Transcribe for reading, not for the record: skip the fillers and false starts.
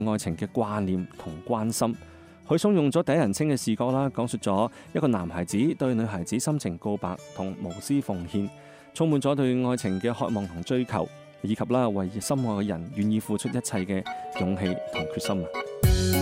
愛情嘅掛念同關心。許嵩用咗第一人稱嘅視角啦，講述咗一個男孩子對女孩子深情告白同無私奉獻，充滿咗對愛情嘅渴望同追求，以及啦為心愛嘅人願意付出一切嘅勇氣同決心啊！